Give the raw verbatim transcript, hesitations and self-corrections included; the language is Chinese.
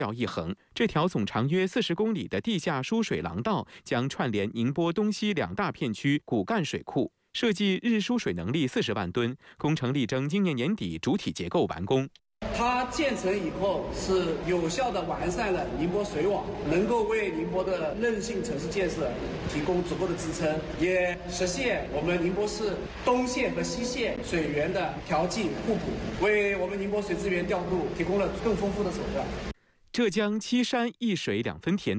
要一横，这条总长约四十公里的地下输水廊道将串联宁波东西两大片区骨干水库，设计日输水能力四十万吨，工程力争今年年底主体结构完工。 它建成以后是有效地完善了宁波水网，能够为宁波的韧性城市建设提供足够的支撑，也实现我们宁波市东线和西线水源的调剂互补，为我们宁波水资源调度提供了更丰富的手段。 浙江七山一水两分田的